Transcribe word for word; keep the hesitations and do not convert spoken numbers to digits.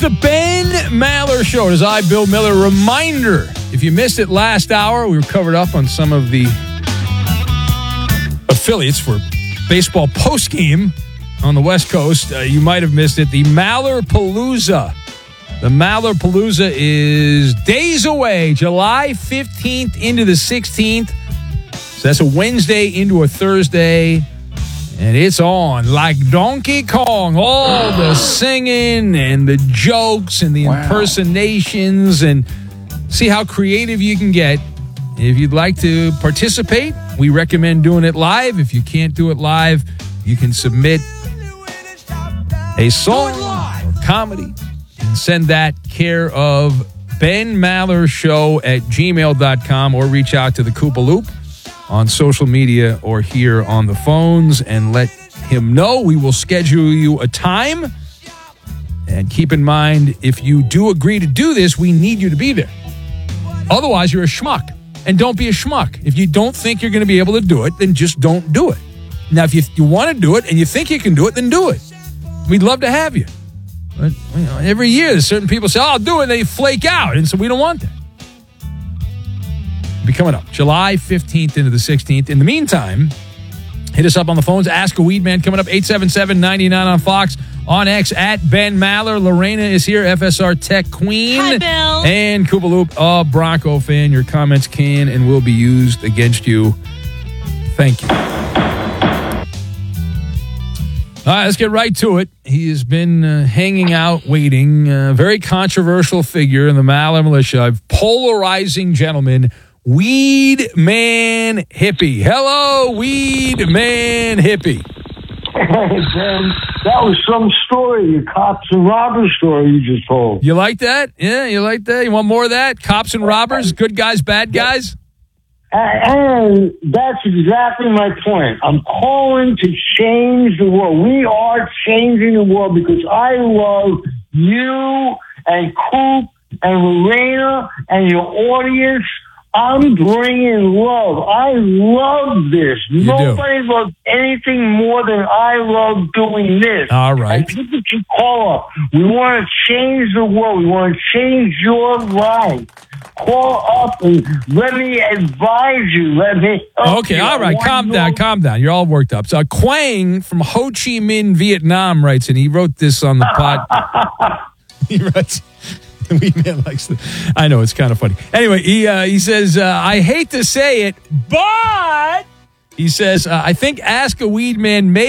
the Ben Maller Show. It is I, Bill Miller. Reminder, if you missed it last hour, we were covered up on some of the affiliates for baseball postgame on the West Coast. Uh, you might have missed it. The Maller Palooza. The Maller Palooza is days away, July fifteenth into the sixteenth. So that's a Wednesday into a Thursday. And it's on like Donkey Kong. All the singing and the jokes and the wow. impersonations, and see how creative you can get. If you'd like to participate, we recommend doing it live. If you can't do it live, you can submit a song or comedy and send that care of Ben Maller Show at gmail dot com, or reach out to the Koopa Loop on social media or here on the phones and let him know. We will schedule you a time. And keep in mind, if you do agree to do this, we need you to be there. Otherwise, you're a schmuck. And don't be a schmuck. If you don't think you're going to be able to do it, then just don't do it. Now, if you, you want to do it and you think you can do it, then do it. We'd love to have you. But you know, every year, there's certain people say, oh, I'll do it, and they flake out. And so we don't want that. Be coming up July fifteenth into the sixteenth. In the meantime, hit us up on the phones. Ask a Weed Man coming up, eight seven seven, nine nine on Fox. On X, at Ben Maller. Lorena is here, F S R Tech Queen. Hi, Bill. And Koopa Loop, a Bronco fan. Your comments can and will be used against you. Thank you. All right, let's get right to it. He has been uh, hanging out, waiting. A uh, very controversial figure in the Maller militia. A polarizing gentleman. Weed Man Hippie. Hello, Weed Man Hippie. Hey, Ben, that was some story, your cops and robbers story you just told. You like that? Yeah, you like that? You want more of that? Cops and robbers, good guys, bad guys? And that's exactly my point. I'm calling to change the world. We are changing the world because I love you and Coop and Lorena and your audience. I'm bringing love. I love this. You Nobody do. loves anything more than I love doing this. All right. And people can call up. We want to change the world. We want to change your life. Call up and let me advise you. Let me. Okay, you. all right. Calm down, calm down. You're all worked up. So Quang from Ho Chi Minh, Vietnam writes, and he wrote this on the pod. He writes. Weed Man likes the. I know, it's kind of funny. Anyway, he uh, he says, uh, I hate to say it, but he says, uh, I think Ask a Weed Man may